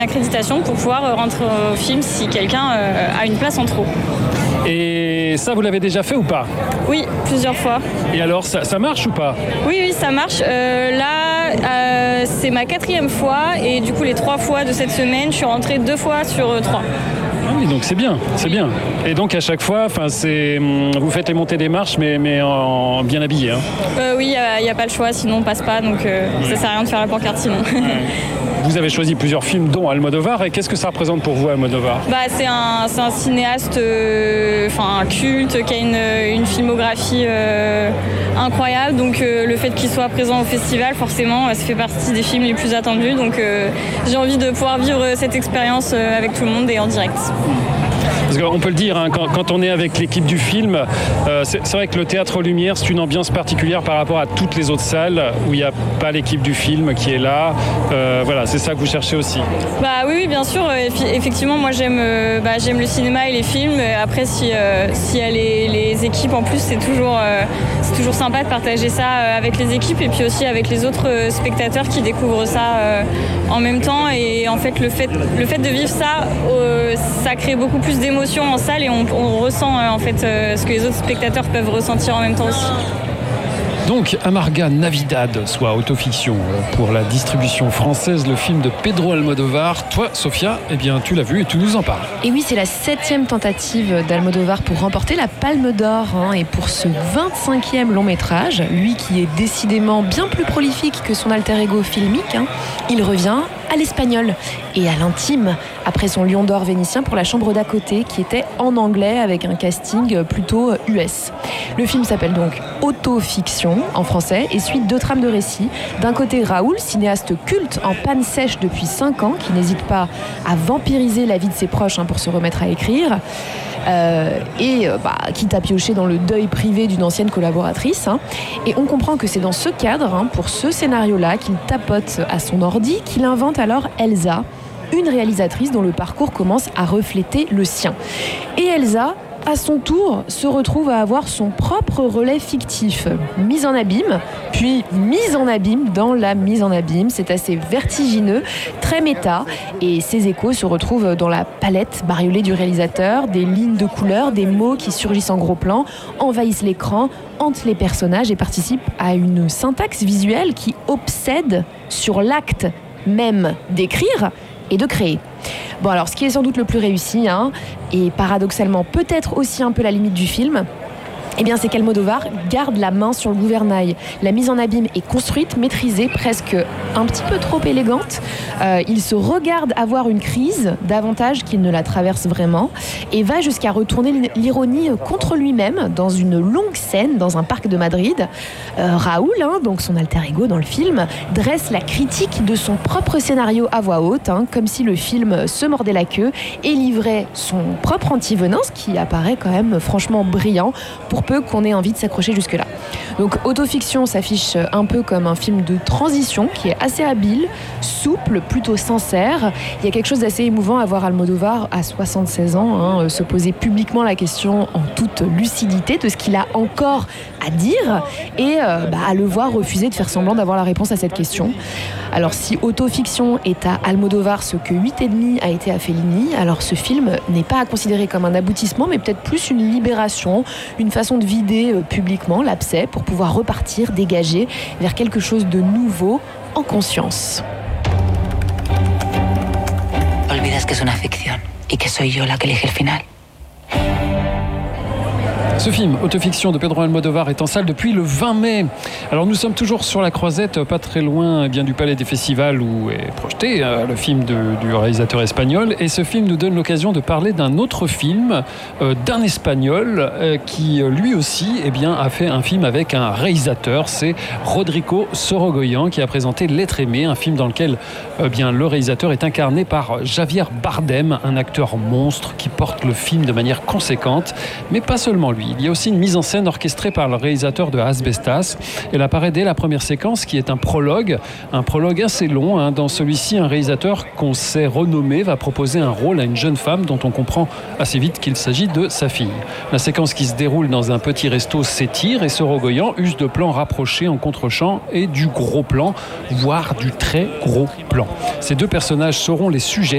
accréditation pour pouvoir rentrer au film si quelqu'un a une place en trop. Et ça, vous l'avez déjà fait ou pas ? Oui, plusieurs fois. Et alors, ça marche ou pas ? Oui, ça marche. Là, c'est ma 4e fois et du coup, les 3 fois de cette semaine, je suis rentrée 2 fois sur 3. Ah oui, donc c'est bien. Et donc à chaque fois, vous faites les montées des marches, mais en bien habillé. Oui, il n'y a pas le choix, sinon on passe pas, donc ça sert à rien de faire la pancarte sinon. Vous avez choisi plusieurs films, dont Almodovar, et qu'est-ce que ça représente pour vous, Almodovar ? C'est un cinéaste culte, qui a une filmographie incroyable, donc le fait qu'il soit présent au festival, forcément, ça fait partie des films les plus attendus, donc j'ai envie de pouvoir vivre cette expérience avec tout le monde et en direct. Parce qu'on peut le dire, quand on est avec l'équipe du film, c'est vrai que le Théâtre Lumière, c'est une ambiance particulière par rapport à toutes les autres salles où il n'y a pas l'équipe du film qui est là. Voilà, c'est ça que vous cherchez aussi. Oui, bien sûr. Effectivement, moi j'aime le cinéma et les films. Après, s'il y a les équipes en plus, c'est toujours sympa de partager ça avec les équipes et puis aussi avec les autres spectateurs qui découvrent ça en même temps. Et en fait, le fait de vivre ça, ça crée beaucoup plus d'émotions en salle et on ressent ce que les autres spectateurs peuvent ressentir en même temps aussi. Donc, Amarga Navidad, soit autofiction pour la distribution française, le film de Pedro Almodovar. Toi, Sophia, tu l'as vu et tu nous en parles. Et oui, c'est la 7e tentative d'Almodovar pour remporter la Palme d'Or. Et pour ce 25e long métrage, lui qui est décidément bien plus prolifique que son alter ego filmique, il revient à l'espagnol et à l'intime après son Lion d'Or vénitien pour La Chambre d'à côté, qui était en anglais avec un casting plutôt US. Le film s'appelle donc Autofiction en français et suit 2 trames de récit. D'un côté, Raoul, cinéaste culte en panne sèche depuis 5 ans, qui n'hésite pas à vampiriser la vie de ses proches pour se remettre à écrire. Quitte à piocher dans le deuil privé d'une ancienne collaboratrice. Et on comprend que c'est dans ce cadre, pour ce scénario-là, qu'il tapote à son ordi, qu'il invente alors Elsa, une réalisatrice dont le parcours commence à refléter le sien. Et Elsa, à son tour, se retrouve à avoir son propre relais fictif, mise en abîme, puis mise en abîme dans la mise en abîme. C'est assez vertigineux, très méta, et ses échos se retrouvent dans la palette bariolée du réalisateur, des lignes de couleurs, des mots qui surgissent en gros plan, envahissent l'écran, hantent les personnages et participent à une syntaxe visuelle qui obsède sur l'acte même d'écrire et de créer. Bon, alors, ce qui est sans doute le plus réussi, et paradoxalement peut-être aussi un peu la limite du film, c'est qu'Almodovar garde la main sur le gouvernail. La mise en abîme est construite, maîtrisée, presque un petit peu trop élégante. Il se regarde avoir une crise davantage qu'il ne la traverse vraiment et va jusqu'à retourner l'ironie contre lui-même dans une longue scène dans un parc de Madrid. Raoul, donc son alter ego dans le film, dresse la critique de son propre scénario à voix haute, comme si le film se mordait la queue et livrait son propre antivenin, ce qui apparaît quand même franchement brillant pour peu qu'on ait envie de s'accrocher jusque-là. Donc Autofiction s'affiche un peu comme un film de transition qui est assez habile, souple, plutôt sincère. Il y a quelque chose d'assez émouvant à voir Almodovar à 76 ans se poser publiquement la question en toute lucidité de ce qu'il a encore à dire et à le voir refuser de faire semblant d'avoir la réponse à cette question. Alors si Autofiction est à Almodovar ce que 8,5 a été à Fellini, alors ce film n'est pas à considérer comme un aboutissement mais peut-être plus une libération, une façon de vider publiquement l'abcès pour pouvoir repartir, dégager vers quelque chose de nouveau en conscience. Olvidas que es una ficción y que soy yo la que elige el final. Ce film, Autofiction de Pedro Almodovar, est en salle depuis le 20 mai. Alors nous sommes toujours sur la Croisette, pas très loin du Palais des Festivals où est projeté le film du réalisateur espagnol. Et ce film nous donne l'occasion de parler d'un autre film, d'un Espagnol qui lui aussi a fait un film avec un réalisateur. C'est Rodrigo Sorogoyen qui a présenté L'être aimé, un film dans lequel le réalisateur est incarné par Javier Bardem, un acteur monstre qui porte le film de manière conséquente, mais pas seulement lui. Il y a aussi une mise en scène orchestrée par le réalisateur de Asbestas. Elle apparaît dès la première séquence qui est un prologue assez long. Dans celui-ci, un réalisateur qu'on sait renommé va proposer un rôle à une jeune femme dont on comprend assez vite qu'il s'agit de sa fille. La séquence qui se déroule dans un petit resto s'étire et Soro Goyan use de plans rapprochés en contre-champ et du gros plan, voire du très gros plan. Ces deux personnages seront les sujets